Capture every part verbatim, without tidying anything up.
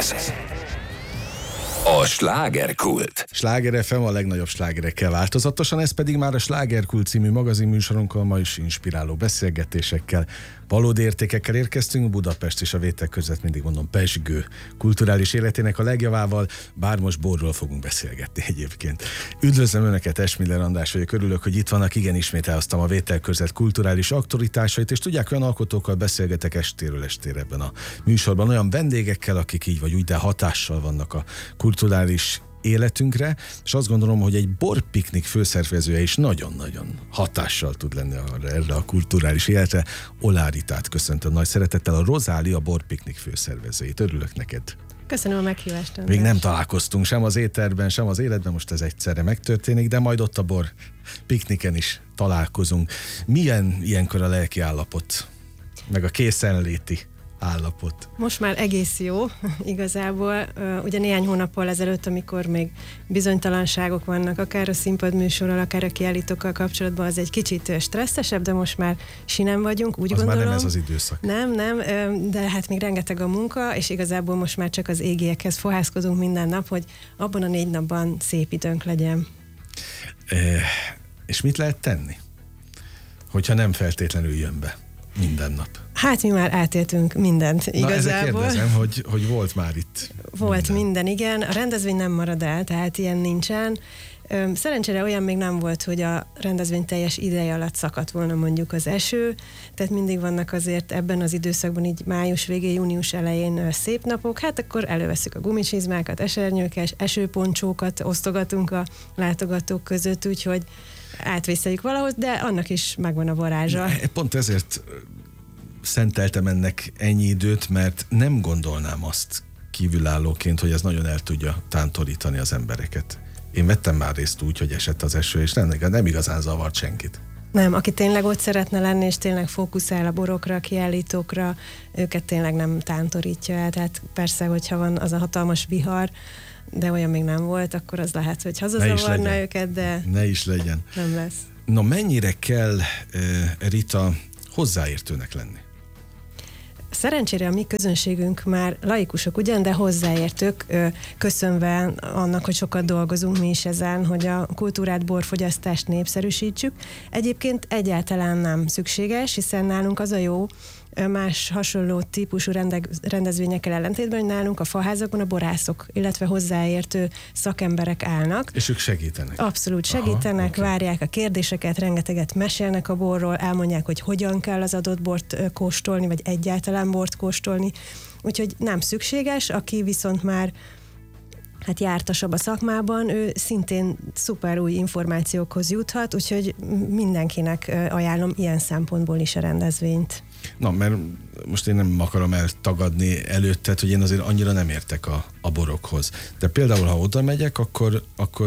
Ez a Slágerkult. Sláger ef em a legnagyobb slágerekkel változatosan, ez pedig már a Slágerkult című magazinműsorunkkal, ma is inspiráló beszélgetésekkel, valódi értékekkel érkeztünk. Budapest és a Vétel között, mindig mondom, pezsgő kulturális életének a legjavával, bár most borról fogunk beszélgetni egyébként. Üdvözlöm Önöket, Esmiller András vagyok, örülök, hogy itt vannak. Igen, ismét elhoztam a Vétel között kulturális aktualitásait, és tudják, olyan alkotókkal beszélgetek estéről estére ebben a műsorban, olyan vendégekkel, akik így vagy úgy, de hatással vannak a kulturális életünkre, és azt gondolom, hogy egy borpiknik főszervezője is nagyon-nagyon hatással tud lenni arra, erre a kulturális életre. Oláritát köszöntöm nagy szeretettel, a Rozália borpiknik főszervezőjét. Örülök neked. Köszönöm a meghívást, András. Még nem találkoztunk sem az éterben, sem az életben, most ez egyszerre megtörténik, de majd ott a bor pikniken is találkozunk. Milyen ilyenkor a lelki állapot, meg a készenléti állapot? Most már egész jó, igazából. Ugye néhány hónappal ezelőtt, amikor még bizonytalanságok vannak, akár a színpadműsorral, akár a kiállítókkal kapcsolatban, az egy kicsit stresszesebb, de most már sinem vagyunk, úgy az gondolom. Már nem ez az időszak. Nem, nem, de hát még rengeteg a munka, és igazából most már csak az égiekhez fohászkodunk minden nap, hogy abban a négy napban szép időnk legyen. E, és mit lehet tenni, hogyha nem feltétlenül jön be minden nap? Hát mi már átéltünk mindent igazából. Na, ezzel kérdezem, hogy, hogy volt már itt Volt minden. minden, igen. A rendezvény nem marad el, tehát ilyen nincsen. Szerencsére olyan még nem volt, hogy a rendezvény teljes ideje alatt szakadt volna mondjuk az eső, tehát mindig vannak azért ebben az időszakban, így május végén, június elején szép napok, hát akkor előveszük a gumicsizmákat, esernyőkes, esőponcsókat osztogatunk a látogatók között, úgyhogy átvészeljük valahogy, de annak is megvan a varázsa. Pont ezért szenteltem ennek ennyi időt, mert nem gondolnám azt kívülállóként, hogy ez nagyon el tudja tántorítani az embereket. Én vettem már részt úgy, hogy esett az eső, és nem, nem igazán zavart senkit. Nem, aki tényleg ott szeretne lenni, és tényleg fókuszál a borokra, a kiállítókra, őket tényleg nem tántorítja el. Tehát persze, hogyha van az a hatalmas vihar, de olyan még nem volt, akkor az lehet, hogy hazazavarna őket, de ne is legyen. Nem lesz. No, mennyire kell, Rita, hozzáértőnek lenni? Szerencsére a mi közönségünk már laikusok ugyan, de hozzáértők, köszönve annak, hogy sokat dolgozunk mi is ezen, hogy a kultúrát, borfogyasztást népszerűsítsük. Egyébként egyáltalán nem szükséges, hiszen nálunk az a jó, más hasonló típusú rendezvényekkel ellentétben, hogy nálunk a faházakban a borászok, illetve hozzáértő szakemberek állnak. És ők segítenek? Abszolút segítenek, Aha, várják okay. a kérdéseket, rengeteget mesélnek a borról, elmondják, hogy hogyan kell az adott bort kóstolni, vagy egyáltalán bort kóstolni. Úgyhogy nem szükséges, aki viszont már hát jártasabb a szakmában, ő szintén szuper új információkhoz juthat, úgyhogy mindenkinek ajánlom ilyen szempontból is a rendezvényt. Na, mert most én nem akarom eltagadni előtted, hogy én azért annyira nem értek a, a borokhoz. De például, ha oda megyek, akkor, akkor,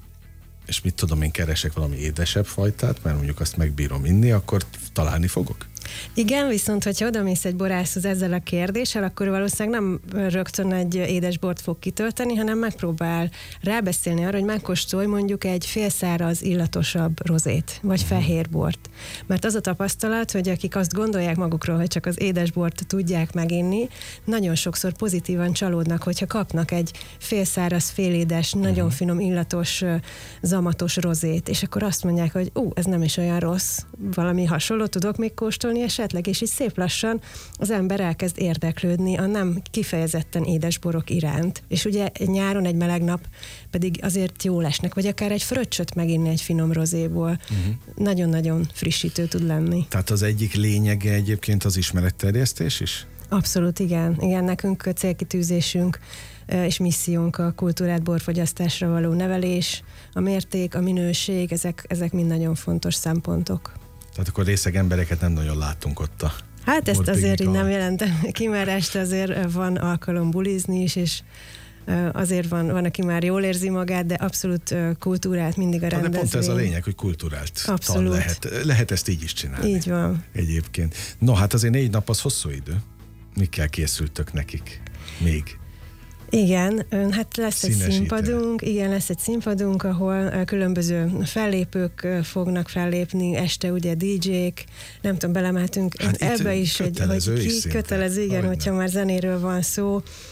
és mit tudom, én keresek valami édesebb fajtát, mert mondjuk azt megbírom inni, akkor találni fogok. Igen, viszont hogyha odamész egy borászhoz ezzel a kérdéssel, akkor valószínűleg nem rögtön egy édesbort fog kitölteni, hanem megpróbál rábeszélni arra, hogy megkóstolj mondjuk egy félszáraz, illatosabb rozét, vagy fehérbort. Mert az a tapasztalat, hogy akik azt gondolják magukról, hogy csak az édesbort tudják meginni, nagyon sokszor pozitívan csalódnak, hogyha kapnak egy félszáraz, félédes, nagyon finom, illatos, zamatos rozét, és akkor azt mondják, hogy ú, ez nem is olyan rossz, valami hasonló tudok még kóstolni esetleg, és így szép lassan az ember elkezd érdeklődni a nem kifejezetten édes borok iránt. És ugye nyáron egy meleg nap pedig azért jól esnek, vagy akár egy fröccsöt meginni egy finom rozéból. Uh-huh. Nagyon-nagyon frissítő tud lenni. Tehát az egyik lényege egyébként az ismeretterjesztés is? Abszolút, igen. Igen, nekünk célkitűzésünk és missziónk a kultúrát, borfogyasztásra való nevelés, a mérték, a minőség, ezek, ezek mind nagyon fontos szempontok. Tehát akkor részeg embereket nem nagyon látunk ott a Hát ezt azért így nem jelentem ki, mert este azért van alkalom bulizni is, és azért van, van, aki már jól érzi magát, de abszolút kultúrált mindig a rendezvény. De pont ez a lényeg, hogy kultúrált lehet. Lehet ezt így is csinálni. Így van. Egyébként. No, hát azért négy nap az hosszú idő. Mikkel készültök nekik még? Igen, hát lesz egy színpadunk, igen, lesz egy színpadunk, ahol különböző fellépők fognak fellépni, este ugye dé jék, nem tudom, belemeltünk hát ebbe is, egy, hogy ki, kötelező, igen, hogyha már zenéről van szó.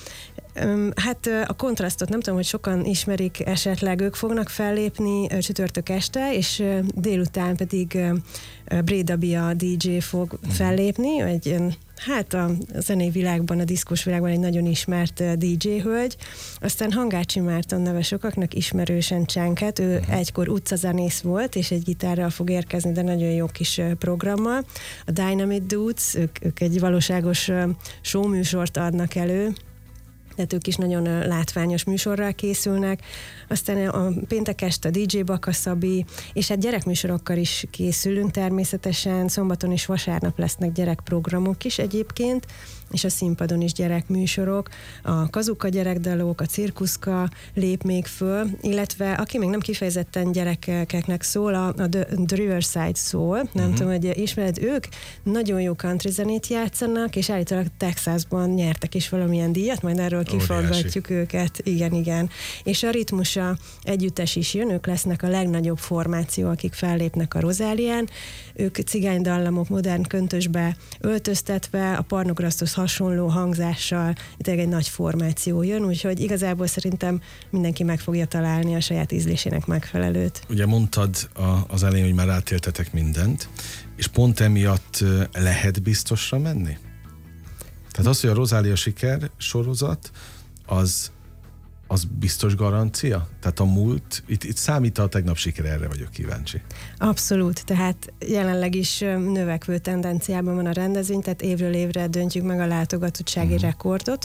Hát a Kontrasztot nem tudom, hogy sokan ismerik esetleg, ők fognak fellépni csütörtök este, és délután pedig Breda Bia dé dzsé fog fellépni, egy hát a zenei világban, a diszkós világban egy nagyon ismert dé dzsé hölgy. Aztán Hangácsi Márton neve sokaknak ismerősen Csenket, ő uh-huh. egykor utcazenész volt, és egy gitárral fog érkezni, de nagyon jó kis programmal. A Dynamite Dudes, ők, ők egy valóságos showműsort adnak elő, tehát ők is nagyon látványos műsorral készülnek. Aztán a péntek este a dé dzsé Baka Szabi, és hát gyerekműsorokkal is készülünk természetesen, szombaton és vasárnap lesznek gyerekprogramok is egyébként, és a színpadon is gyerekműsorok, a Kazuka gyerekdalók, a Cirkuszka lép még föl, illetve aki még nem kifejezetten gyerekeknek szól, a, a The, The Riverside Soul, nem uh-huh. tudom, hogy ismered, ők nagyon jó country zenét játszanak, és állítólag Texasban nyertek is valamilyen díjat, majd erről kifaggatjuk őket. Igen, igen. És a Ritmusa együttes is jön, ők lesznek a legnagyobb formáció, akik fellépnek a Rozálián. Ők cigánydallamok modern köntösbe öltöztetve, a Parnograsztos hasonló hangzással, tényleg egy nagy formáció jön, úgyhogy igazából szerintem mindenki meg fogja találni a saját ízlésének megfelelőt. Ugye mondtad a, az elején, hogy már átéltetek mindent, és pont emiatt lehet biztosra menni? Tehát az, hogy a Rozália siker sorozat, az, az biztos garancia? Tehát a múlt, itt, itt számít a tegnap sikere, erre vagyok kíváncsi. Abszolút, tehát jelenleg is növekvő tendenciában van a rendezvény, tehát évről évre döntjük meg a látogatottsági uh-huh. rekordot.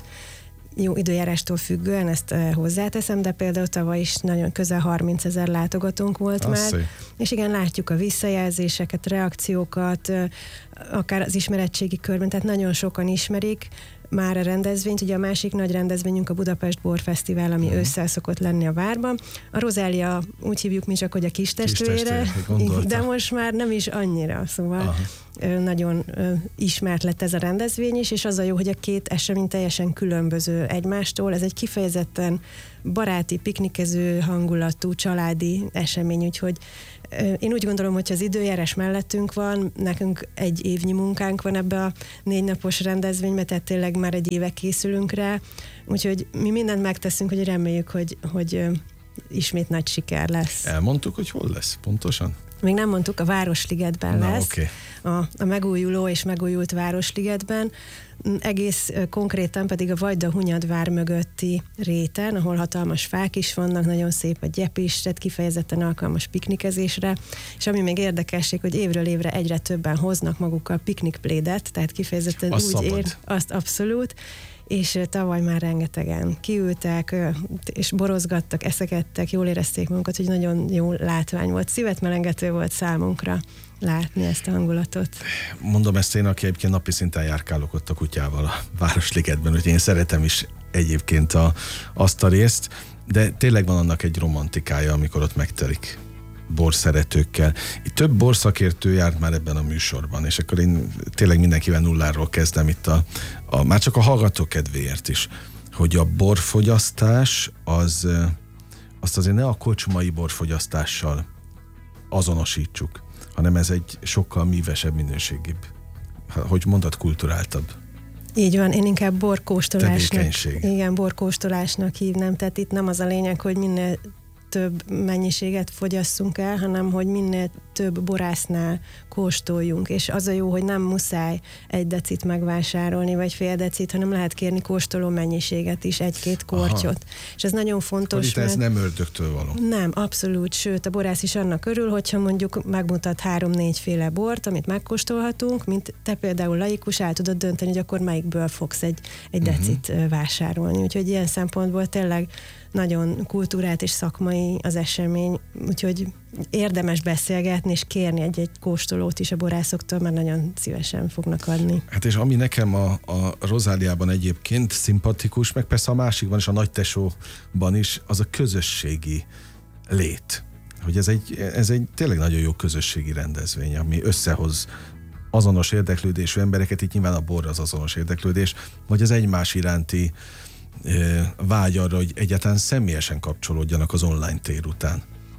Jó időjárástól függően ezt hozzáteszem, de például tavaly is nagyon közel harmincezer látogatónk volt Azt már. Szépen. És igen, látjuk a visszajelzéseket, reakciókat, akár az ismeretségi körben, tehát nagyon sokan ismerik már a rendezvényt. Ugye a másik nagy rendezvényünk a Budapest Borfesztivál, ami hmm. ősszel szokott lenni a várban. A Rozália, úgy hívjuk mi csak, hogy a kis testvére, de most már nem is annyira, szóval Aha. nagyon ismert lett ez a rendezvény is, és az a jó, hogy a két esemény teljesen különböző egymástól. Ez egy kifejezetten baráti, piknikező hangulatú, családi esemény, úgyhogy én úgy gondolom, hogy az időjárás mellettünk van, nekünk egy évnyi munkánk van ebbe a négy napos rendezvénybe, tehát tényleg már egy éve készülünk rá, úgyhogy mi mindent megteszünk, hogy reméljük, hogy, hogy ismét nagy siker lesz. Elmondtuk, hogy hol lesz pontosan? Még nem mondtuk, a Városligetben Na, lesz. Okay. A, a megújuló és megújult Városligetben. Egész konkrétan pedig a Vajda-Hunyadvár mögötti réten, ahol hatalmas fák is vannak, nagyon szép a gyep is, tehát kifejezetten alkalmas piknikezésre, és ami még érdekesség, hogy évről évre egyre többen hoznak magukkal piknikplédet, tehát kifejezetten az úgy szabad. ér, azt abszolút, és tavaly már rengetegen kiültek, és borozgattak, eszegettek, jól érezték magukat, hogy nagyon jó látvány volt. Szívetmelengető volt számunkra látni ezt a hangulatot. Mondom ezt én, aki egyébként napi szinten járkálok ott a kutyával a Városligetben, hogy én szeretem is egyébként a, azt a részt, de tényleg van annak egy romantikája, amikor ott megtelik borszeretőkkel. Itt több borszakértő járt már ebben a műsorban, és akkor én tényleg mindenkivel nulláról kezdem itt a, a már csak a hallgató kedvéért is, hogy a borfogyasztás az, azt azért ne a kocsmai borfogyasztással azonosítsuk, hanem ez egy sokkal mívesebb, minőségibb, hogy mondod, kulturáltabb. Így van, én inkább borkóstolásnak, igen, borkóstolásnak hívnám, tehát itt nem az a lényeg, hogy minél több mennyiséget fogyasszunk el, hanem hogy minél több borásznál kóstoljunk, és az a jó, hogy nem muszáj egy decit megvásárolni, vagy fél decit, hanem lehet kérni kóstoló mennyiséget is, egy-két kortyot. Aha. És ez nagyon fontos. Hogy ez nem ördögtől való. Nem, abszolút, sőt, a borász is annak örül, hogyha mondjuk megmutat három-négy féle bort, amit megkóstolhatunk, mint te például laikus, el tudod dönteni, hogy akkor melyikből fogsz egy, egy decit uh-huh. vásárolni. Úgyhogy ilyen szempontból tényleg nagyon kultúrát és szakmai az esemény, úgyhogy érdemes beszélgetni és kérni egy-egy kóstolót is a borászoktól, mert nagyon szívesen fognak adni. Hát és ami nekem a, a Rozáliában egyébként szimpatikus, meg persze a másikban is, a Nagytesóban is, az a közösségi lét. Hogy ez egy, ez egy tényleg nagyon jó közösségi rendezvény, ami összehoz azonos érdeklődésű embereket, itt nyilván a bor az azonos érdeklődés, vagy az egymás iránti vágy arra, hogy egyáltalán személyesen kapcsolódjanak az online tér után.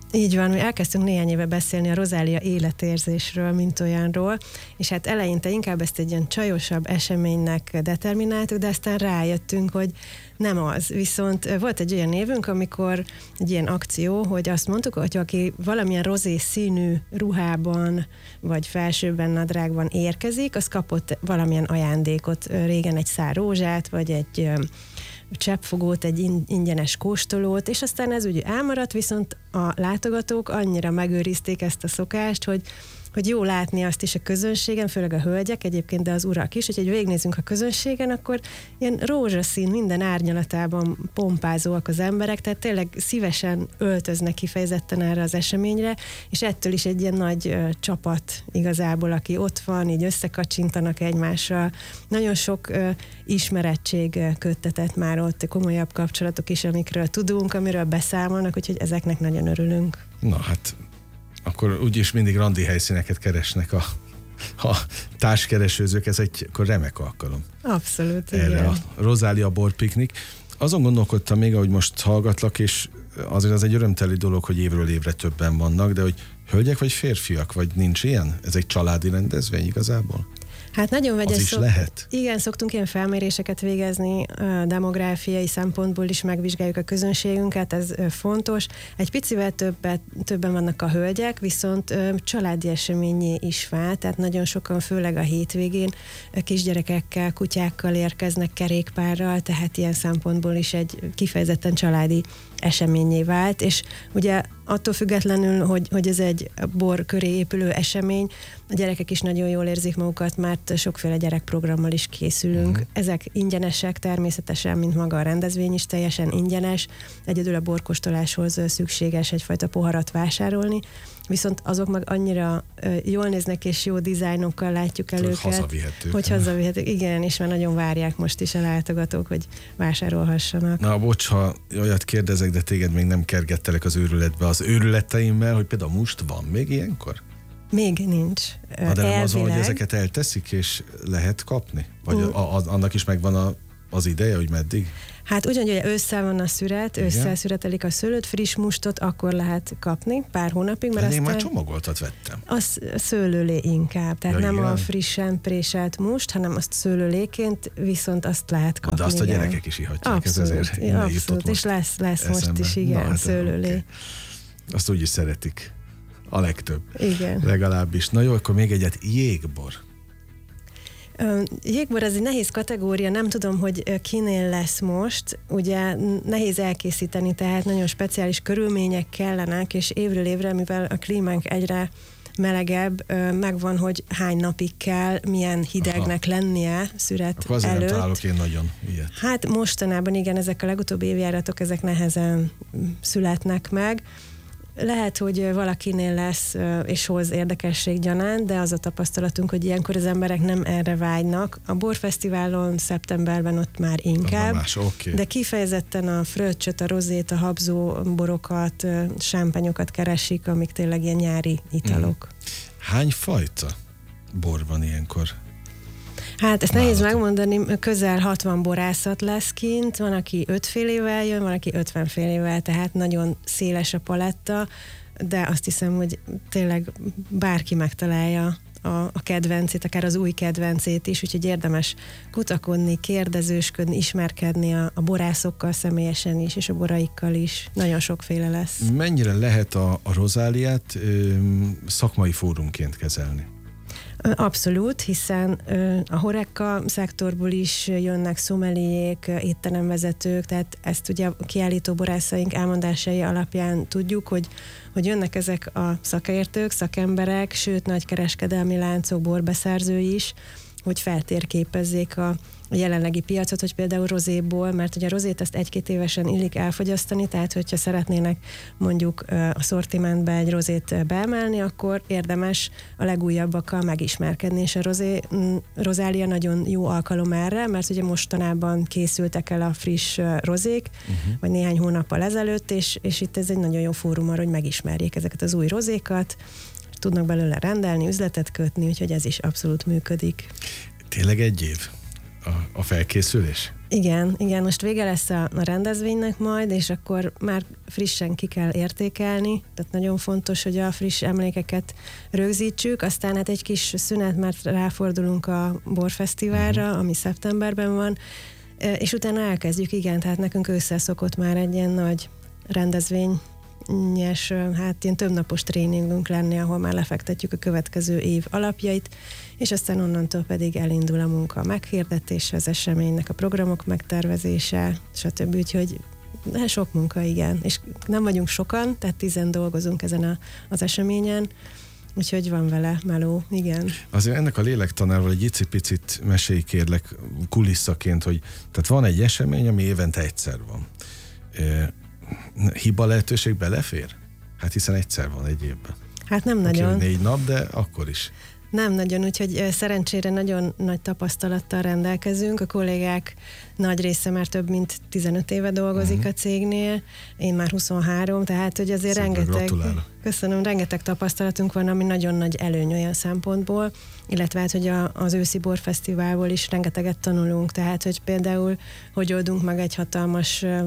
Így van, mi elkezdtünk néhány éve beszélni a Rozália életérzésről, mint olyanról, és hát eleinte inkább ezt egy ilyen csajosabb eseménynek determináltuk, de aztán rájöttünk, hogy nem az. Viszont volt egy olyan évünk, amikor egy ilyen akció, hogy azt mondtuk, hogy aki valamilyen rozé színű ruhában, vagy felsőben nadrágban érkezik, az kapott valamilyen ajándékot, régen egy szár rózsát, vagy egy cseppfogót, egy ingyenes kóstolót, és aztán ez úgy elmaradt, viszont a látogatók annyira megőrizték ezt a szokást, hogy hogy jó látni azt is a közönségen, főleg a hölgyek egyébként, de az urak is, hogy végignézünk a közönségen, akkor ilyen rózsaszín, minden árnyalatában pompázóak az emberek, tehát tényleg szívesen öltöznek kifejezetten erre az eseményre, és ettől is egy ilyen nagy ö, csapat igazából, aki ott van, így összekacsintanak egymással. Nagyon sok ö, ismerettség ö, köttetett már ott, komolyabb kapcsolatok is, amikről tudunk, amiről beszámolnak, úgyhogy ezeknek nagyon örülünk. Na hát, akkor úgyis mindig randi helyszíneket keresnek a, a társkeresőzők, ez egy akkor remek alkalom. Abszolút, erre igen. A Rozália borpiknik. Azon gondolkodtam még, ahogy most hallgatlak, és azért az egy örömteli dolog, hogy évről évre többen vannak, de hogy hölgyek vagy férfiak, vagy nincs ilyen? Ez egy családi rendezvény igazából? Hát nagyon vegyes. Az is szok... lehet? Igen, szoktunk ilyen felméréseket végezni, demográfiai szempontból is megvizsgáljuk a közönségünket, ez fontos. Egy picivel többet, többen vannak a hölgyek, viszont családi eseményé is vált, tehát nagyon sokan, főleg a hétvégén kisgyerekekkel, kutyákkal érkeznek, kerékpárral, tehát ilyen szempontból is egy kifejezetten családi eseményé vált, és ugye attól függetlenül, hogy, hogy ez egy bor köré épülő esemény, a gyerekek is nagyon jól érzik magukat, mert sokféle gyerekprogrammal is készülünk. Uh-huh. Ezek ingyenesek természetesen, mint maga a rendezvény is teljesen ingyenes, egyedül a borkóstoláshoz szükséges egyfajta poharat vásárolni, viszont azok meg annyira jól néznek és jó dizájnokkal látjuk el őket, hazavihetők. Hogy hazavihetők, igen, és már nagyon várják most is a látogatók, hogy vásárolhassanak. Na, bocs, ha olyat kérdezek, de téged még nem kergettelek az őrületbe az őrületeimmel, hogy például most van még ilyenkor? Még nincs. Na, de nem az van, hogy ezeket elteszik, és lehet kapni? Vagy uh. a, a, annak is megvan a, az ideje, hogy meddig? Hát ugyanúgy, hogy ősszel van a szüret, igen? Ősszel szüretelik a szőlőt, friss mustot akkor lehet kapni pár hónapig. Mert de én aztán már csomagoltat vettem. Az szőlőlé inkább, tehát ja, nem igen? A frissen préselt must, hanem azt szőlőléként, viszont azt lehet kapni. De azt a igen. Gyerekek is ihatják. Abszolút, ez ezért abszolút és lesz, lesz most is, igen, na, hát, szőlőlé. Okay. Azt úgy is szeretik. A legtöbb. Igen. Legalábbis. Na jó, akkor még egyet, jégbor. Jégbor az egy nehéz kategória, nem tudom, hogy kinél lesz most. Ugye nehéz elkészíteni, tehát nagyon speciális körülmények kellenek, és évről évre, mivel a klímánk egyre melegebb, megvan, hogy hány napig kell, milyen hidegnek aha. lennie szüret akkor azért előtt. Nem találok én nagyon ilyet. Hát mostanában igen, ezek a legutóbbi évjáratok, ezek nehezen születnek meg. Lehet, hogy valakinél lesz és hoz érdekesség gyanánt, de az a tapasztalatunk, hogy ilyenkor az emberek nem erre vágynak. A borfesztiválon szeptemberben ott már inkább, más, okay. de kifejezetten a fröccsöt, a rozét, a habzó borokat, sámpányokat keresik, amik tényleg ilyen nyári italok. Mm. Hány fajta bor van ilyenkor? Hát ezt nehéz megmondani, közel hatvan borászat lesz kint, van, aki ötfélével jön, van, aki ötvenfélével, tehát nagyon széles a paletta, de azt hiszem, hogy tényleg bárki megtalálja a, a kedvencét, akár az új kedvencét is, úgyhogy érdemes kutakodni, kérdezősködni, ismerkedni a, a borászokkal személyesen is, és a boraikkal is. Nagyon sokféle lesz. Mennyire lehet a, a Rozáliát ö, szakmai fórumként kezelni? Abszolút, hiszen a horeca szektorból is jönnek szomeliék, étteremvezetők, tehát ezt ugye a kiállító borászaink elmondásai alapján tudjuk, hogy, hogy jönnek ezek a szakértők, szakemberek, sőt nagy kereskedelmi láncok, borbeszerzői is, hogy feltérképezzék a a jelenlegi piacot, hogy például rozéból, mert ugye a rozét ezt egy-két évesen illik elfogyasztani, tehát hogyha szeretnének mondjuk a szortimentbe egy rozét beemelni, akkor érdemes a legújabbakkal megismerkedni, és a rozé, Rozália nagyon jó alkalom erre, mert ugye mostanában készültek el a friss rozék, uh-huh. vagy néhány hónappal ezelőtt, és, és itt ez egy nagyon jó fórum arra, hogy megismerjék ezeket az új rozékat, tudnak belőle rendelni, üzletet kötni, úgyhogy ez is abszolút működik. Tényleg egy év a, a felkészülés? Igen, igen, most vége lesz a, a rendezvénynek majd, és akkor már frissen ki kell értékelni, tehát nagyon fontos, hogy a friss emlékeket rögzítsük, aztán hát egy kis szünet, mert ráfordulunk a borfesztiválra, uh-huh. ami szeptemberben van, és utána elkezdjük, igen, tehát nekünk ősszel szokott már egy ilyen nagy rendezvény, és hát ilyen többnapos tréningünk lenni, ahol már lefektetjük a következő év alapjait, és aztán onnantól pedig elindul a munka, a meghirdetése, az eseménynek, a programok megtervezése, stb. Úgyhogy sok munka, igen. És nem vagyunk sokan, tehát tizen dolgozunk ezen a, az eseményen, úgyhogy van vele meló, igen. Azért ennek a lélektanárról egy icipicit mesélj kérlek kulisszaként, hogy tehát van egy esemény, ami évente egyszer van. E, hiba lehetőség belefér? Hát hiszen egyszer van egy évben. Hát nem Oké, nagyon. Négy nap, de akkor is. Nem nagyon, úgyhogy szerencsére nagyon nagy tapasztalattal rendelkezünk. A kollégák nagy része már több mint tizenöt éve dolgozik uh-huh. a cégnél, én már huszonhárom, tehát hogy azért Szépen rengeteg, gratulálok. Köszönöm, rengeteg tapasztalatunk van, ami nagyon nagy előny olyan szempontból, illetve hát, hogy a, az őszi borfesztiválból is rengeteget tanulunk, tehát, hogy például, hogy oldunk meg egy hatalmas ö,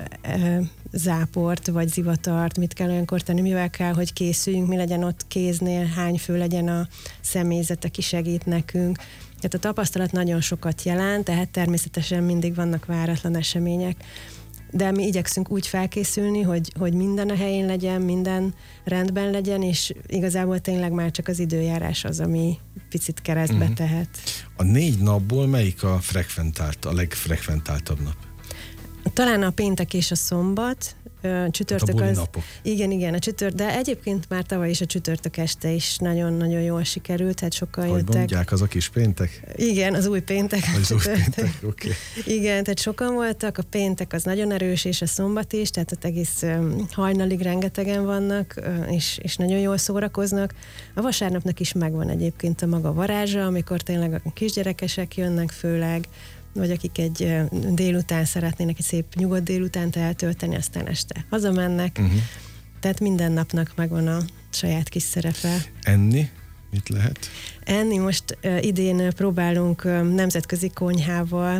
ö, záport, vagy zivatart, mit kell olyankor tenni, mivel kell, hogy készüljünk, mi legyen ott kéznél, hány fő legyen a személyzet, aki segít nekünk. Tehát a tapasztalat nagyon sokat jelent, tehát természetesen mindig vannak váratlan események, de mi igyekszünk úgy felkészülni, hogy, hogy minden a helyén legyen, minden rendben legyen, és igazából tényleg már csak az időjárás az, ami picit keresztbe uh-huh. tehet. A négy napból melyik a frekventált, a legfrekventáltabb nap? Talán a péntek és a szombat, csütörtök hát a az... napok. Igen, igen, a csütört, de egyébként már tavaly is a csütörtök este is nagyon-nagyon jól sikerült, hát sokan hogy jöttek. mondják, az a kis péntek? Igen, az új péntek. Az új péntek, oké. Okay. Igen, tehát sokan voltak, a péntek az nagyon erős, és a szombat is, tehát ott egész hajnalig rengetegen vannak, és, és nagyon jól szórakoznak. A vasárnapnak is megvan egyébként a maga varázsa, amikor tényleg a kisgyerekesek jönnek főleg, vagy akik egy délután szeretnének egy szép nyugodt délutánt eltölteni, aztán este hazamennek. Uh-huh. Tehát minden napnak megvan a saját kis szerepe. Enni? Mit lehet? Enni most uh, idén próbálunk uh, nemzetközi konyhával